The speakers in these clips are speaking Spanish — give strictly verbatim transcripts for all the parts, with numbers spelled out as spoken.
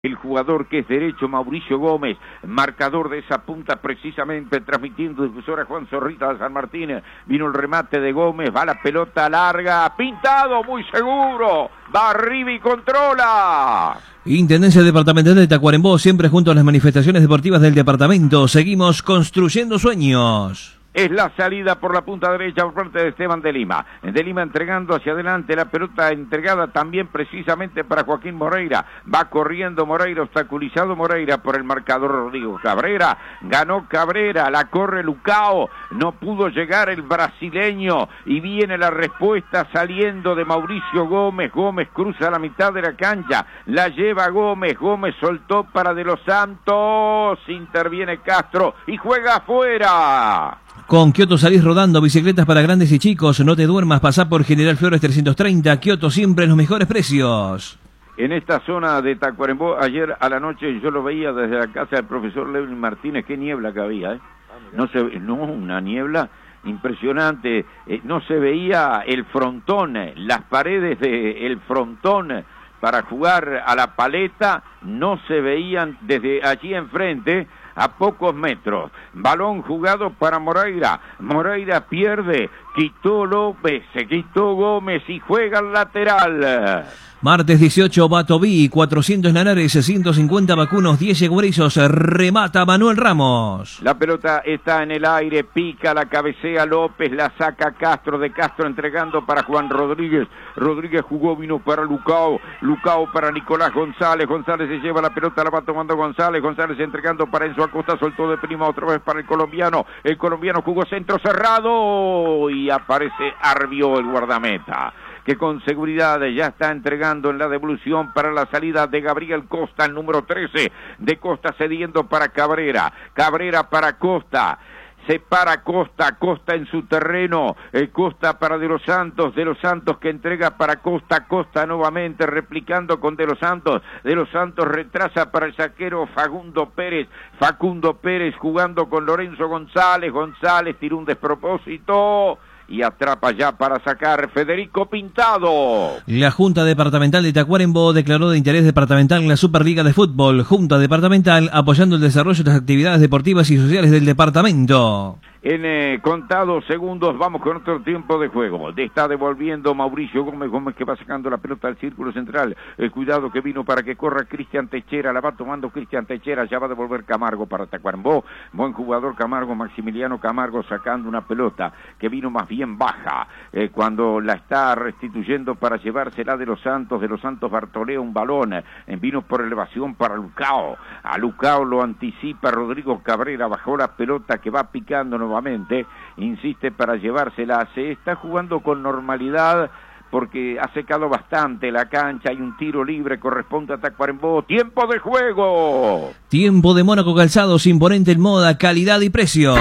El jugador que es derecho, Mauricio Gómez, marcador de esa punta precisamente, transmitiendo difusora Juan Zorrita de San Martín. Vino el remate de Gómez, va la pelota larga, pintado, muy seguro, va arriba y controla. Intendencia Departamental de Tacuarembó, siempre junto a las manifestaciones deportivas del departamento. Seguimos construyendo sueños. Es la salida por la punta derecha por parte de Esteban de Lima. De Lima entregando hacia adelante la pelota entregada también precisamente para Joaquín Moreira. Va corriendo Moreira, obstaculizado Moreira por el marcador Rodrigo Cabrera. Ganó Cabrera, la corre Lucao. No pudo llegar el brasileño y viene la respuesta saliendo de Mauricio Gómez. Gómez cruza la mitad de la cancha. La lleva Gómez. Gómez soltó para De los Santos. Interviene Castro y juega afuera. Con Kioto salís rodando, bicicletas para grandes y chicos, no te duermas, pasá por General Flores trescientos treinta, Kioto siempre en los mejores precios. En esta zona de Tacuarembó, ayer a la noche yo lo veía desde la casa del profesor Levin Martínez, qué niebla que había, ¿eh? No, se, no una niebla impresionante, eh, no se veía el frontón, las paredes del frontón para jugar a la paleta, no se veían desde allí enfrente, a pocos metros. Balón jugado para Moreira. Moreira pierde. Quitó López. Se quitó Gómez y juega al lateral. Martes dieciocho, Batoví, cuatrocientos Lanares, ciento cincuenta vacunos, diez yeguerizos, remata Manuel Ramos. La pelota está en el aire, pica, la cabecea López, la saca Castro, de Castro entregando para Juan Rodríguez. Rodríguez jugó, vino para Lucao, Lucao para Nicolás González, González se lleva la pelota, la va tomando González, González entregando para Enzo Acosta, soltó de prima otra vez para el colombiano, el colombiano jugó centro cerrado y aparece Arbió, el guardameta, que con seguridad ya está entregando en la devolución para la salida de Gabriel Costa, el número trece de Costa cediendo para Cabrera, Cabrera para Costa, se para Costa, Costa en su terreno, eh, Costa para De los Santos, De los Santos que entrega para Costa, Costa nuevamente replicando con De los Santos, De los Santos retrasa para el saquero Facundo Pérez, Facundo Pérez jugando con Lorenzo González, González tiró un despropósito y atrapa ya para sacar Federico Pintado. La Junta Departamental de Tacuarembó declaró de interés departamental en la Superliga de Fútbol. Junta Departamental apoyando el desarrollo de las actividades deportivas y sociales del departamento. En eh, contados segundos vamos con otro tiempo de juego. Está devolviendo Mauricio Gómez, Gómez que va sacando la pelota al círculo central. El cuidado que vino para que corra Cristian Techera, la va tomando Cristian Techera, ya va a devolver Camargo para Tacuarembó. Buen jugador Camargo, Maximiliano Camargo sacando una pelota que vino más bien baja. Eh, cuando la está restituyendo para llevársela De los Santos, De los Santos Bartolea un balón. Eh, vino por elevación para Lucao. A Lucao lo anticipa Rodrigo Cabrera, bajó la pelota que va picando nuevamente, insiste para llevársela, se está jugando con normalidad porque ha secado bastante la cancha, hay un tiro libre, corresponde a Tacuarembó, tiempo de juego. Tiempo de Mónaco Calzados, imponente en moda, calidad y precios.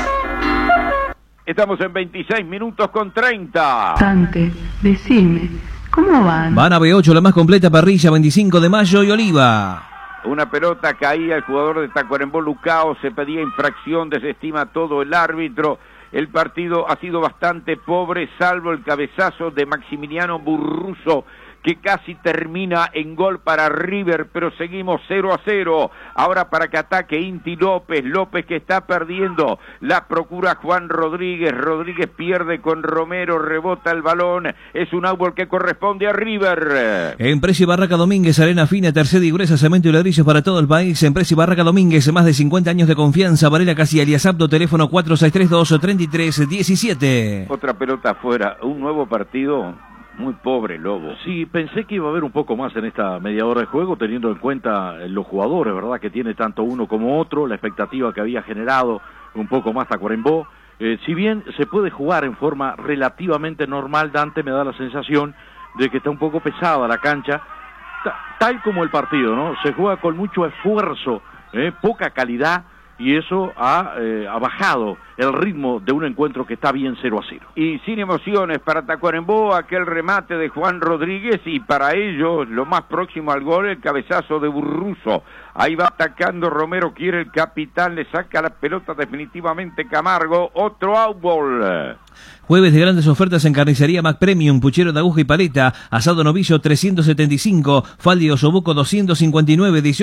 Estamos en veintiséis minutos con treinta. Tante, decime, ¿cómo van? Van a B ocho, la más completa parrilla, veinticinco de mayo y Oliva. Una pelota caía, el jugador de Tacuarembó, Lucao, se pedía infracción, desestima todo el árbitro. El partido ha sido bastante pobre, salvo el cabezazo de Maximiliano Burruso, que casi termina en gol para River, pero seguimos cero a cero. Ahora para que ataque Inti López, López que está perdiendo, la procura Juan Rodríguez, Rodríguez pierde con Romero, rebota el balón, es un árbol que corresponde a River. Empresa y Barraca Domínguez, arena fina, tercera y gruesa, cemento y ladrillos para todo el país. Empresa y Barraca Domínguez, más de cincuenta años de confianza. Varela Casi Alias Apto, teléfono cuatro seis tres dos, tres tres uno siete. Otra pelota afuera, un nuevo partido. Muy pobre Lobo. Sí, pensé que iba a haber un poco más en esta media hora de juego, teniendo en cuenta los jugadores, ¿verdad? Que tiene tanto uno como otro, la expectativa que había generado un poco más Tacuarembó. Eh, si bien se puede jugar en forma relativamente normal, Dante me da la sensación de que está un poco pesada la cancha, tal como el partido, ¿no? Se juega con mucho esfuerzo, ¿eh? Poca calidad, y eso ha, eh, ha bajado el ritmo de un encuentro que está bien cero a cero. Y sin emociones para Tacuarembó, aquel remate de Juan Rodríguez, y para ellos lo más próximo al gol, el cabezazo de Burruso. Ahí va atacando Romero, quiere el capitán, le saca la pelota definitivamente Camargo, otro outball. Jueves de grandes ofertas en Carnicería Mac Premium, puchero de aguja y paleta, asado novillo trescientos setenta y cinco, faldi osobuco doscientos cincuenta y nueve, dieciocho